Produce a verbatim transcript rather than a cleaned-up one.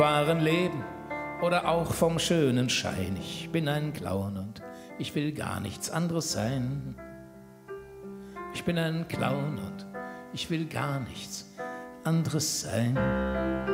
wahren Leben oder auch vom schönen Schein. Ich bin ein Clown und ich will gar nichts anderes sein. Ich bin ein Clown und ich will gar nichts anderes sein.